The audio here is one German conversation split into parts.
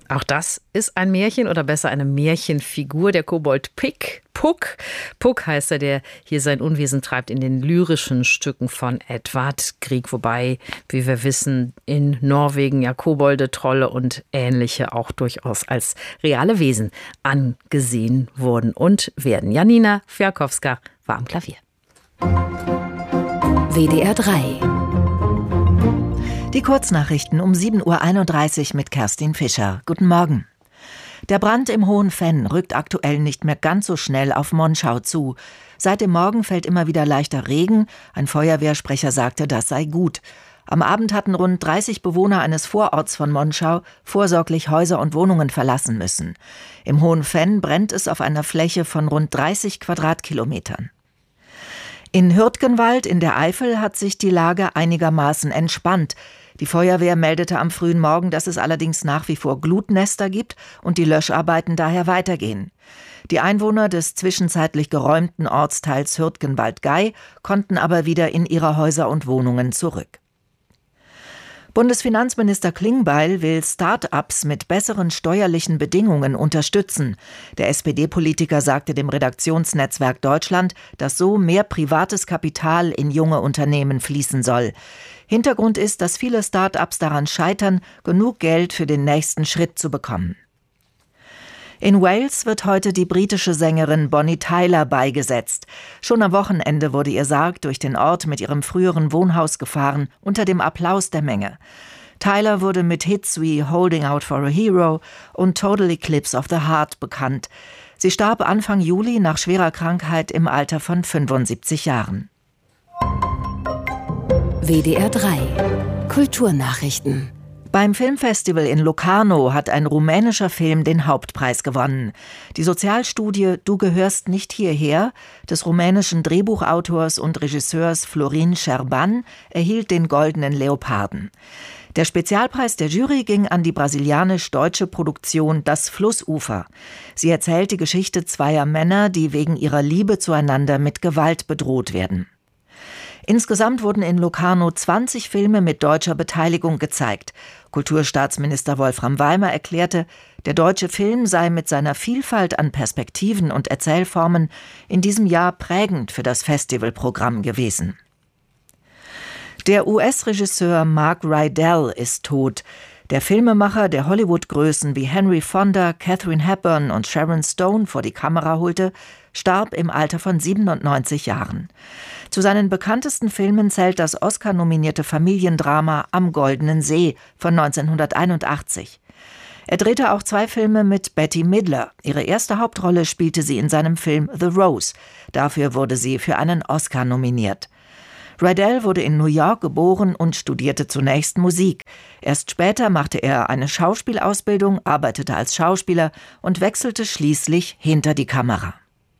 Auch das ist ein Märchen oder besser eine Märchenfigur, der Kobold Puck. Puck heißt er, der hier sein Unwesen treibt in den lyrischen Stücken von Edvard Grieg, wobei, wie wir wissen, in Norwegen ja Kobolde, Trolle und Ähnliche auch durchaus als reale Wesen angesehen wurden und werden. Janina Fiakowska war am Klavier. WDR 3. Die Kurznachrichten um 7.31 Uhr mit Kerstin Fischer. Guten Morgen. Der Brand im Hohen Venn rückt aktuell nicht mehr ganz so schnell auf Monschau zu. Seit dem Morgen fällt immer wieder leichter Regen. Ein Feuerwehrsprecher sagte, das sei gut. Am Abend hatten rund 30 Bewohner eines Vororts von Monschau vorsorglich Häuser und Wohnungen verlassen müssen. Im Hohen Venn brennt es auf einer Fläche von rund 30 Quadratkilometern. In Hürtgenwald in der Eifel hat sich die Lage einigermaßen entspannt. Die Feuerwehr meldete am frühen Morgen, dass es allerdings nach wie vor Glutnester gibt und die Löscharbeiten daher weitergehen. Die Einwohner des zwischenzeitlich geräumten Ortsteils Hürtgenwald-Gey konnten aber wieder in ihre Häuser und Wohnungen zurück. Bundesfinanzminister Klingbeil will Start-ups mit besseren steuerlichen Bedingungen unterstützen. Der SPD-Politiker sagte dem Redaktionsnetzwerk Deutschland, dass so mehr privates Kapital in junge Unternehmen fließen soll. Hintergrund ist, dass viele Start-ups daran scheitern, genug Geld für den nächsten Schritt zu bekommen. In Wales wird heute die britische Sängerin Bonnie Tyler beigesetzt. Schon am Wochenende wurde ihr Sarg durch den Ort mit ihrem früheren Wohnhaus gefahren, unter dem Applaus der Menge. Tyler wurde mit Hits wie Holding Out for a Hero und Total Eclipse of the Heart bekannt. Sie starb Anfang Juli nach schwerer Krankheit im Alter von 75 Jahren. WDR 3. Kulturnachrichten. Beim Filmfestival in Locarno hat ein rumänischer Film den Hauptpreis gewonnen. Die Sozialstudie Du gehörst nicht hierher des rumänischen Drehbuchautors und Regisseurs Florin Șerban erhielt den Goldenen Leoparden. Der Spezialpreis der Jury ging an die brasilianisch-deutsche Produktion Das Flussufer. Sie erzählt die Geschichte zweier Männer, die wegen ihrer Liebe zueinander mit Gewalt bedroht werden. Insgesamt wurden in Locarno 20 Filme mit deutscher Beteiligung gezeigt. Kulturstaatsminister Wolfram Weimer erklärte, der deutsche Film sei mit seiner Vielfalt an Perspektiven und Erzählformen in diesem Jahr prägend für das Festivalprogramm gewesen. Der US-Regisseur Mark Rydell ist tot. Der Filmemacher, der Hollywood-Größen wie Henry Fonda, Katharine Hepburn und Sharon Stone vor die Kamera holte, starb im Alter von 97 Jahren. Zu seinen bekanntesten Filmen zählt das Oscar-nominierte Familiendrama Am Goldenen See von 1981. Er drehte auch 2 Filme mit Bette Midler. Ihre erste Hauptrolle spielte sie in seinem Film The Rose. Dafür wurde sie für einen Oscar nominiert. Rydell wurde in New York geboren und studierte zunächst Musik. Erst später machte er eine Schauspielausbildung, arbeitete als Schauspieler und wechselte schließlich hinter die Kamera.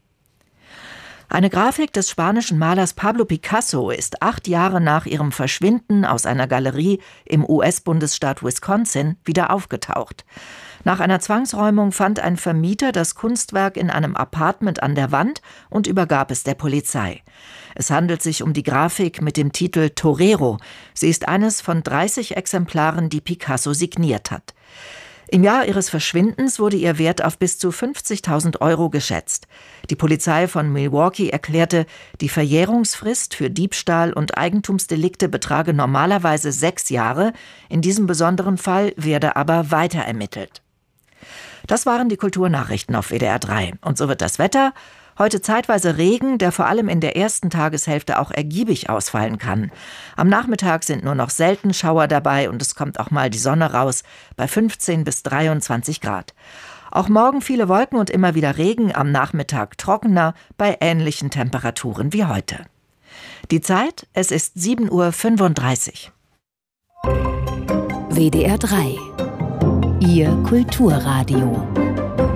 Eine Grafik des spanischen Malers Pablo Picasso ist 8 Jahre nach ihrem Verschwinden aus einer Galerie im US-Bundesstaat Wisconsin wieder aufgetaucht. Nach einer Zwangsräumung fand ein Vermieter das Kunstwerk in einem Apartment an der Wand und übergab es der Polizei. Es handelt sich um die Grafik mit dem Titel Torero. Sie ist eines von 30 Exemplaren, die Picasso signiert hat. Im Jahr ihres Verschwindens wurde ihr Wert auf bis zu 50.000 € geschätzt. Die Polizei von Milwaukee erklärte, die Verjährungsfrist für Diebstahl und Eigentumsdelikte betrage normalerweise 6 Jahre. In diesem besonderen Fall werde aber weiter ermittelt. Das waren die Kulturnachrichten auf WDR 3. Und so wird das Wetter. Heute zeitweise Regen, der vor allem in der ersten Tageshälfte auch ergiebig ausfallen kann. Am Nachmittag sind nur noch selten Schauer dabei und es kommt auch mal die Sonne raus bei 15 bis 23 Grad. Auch morgen viele Wolken und immer wieder Regen, am Nachmittag trockener bei ähnlichen Temperaturen wie heute. Die Zeit, es ist 7.35 Uhr. WDR 3. Ihr Kulturradio.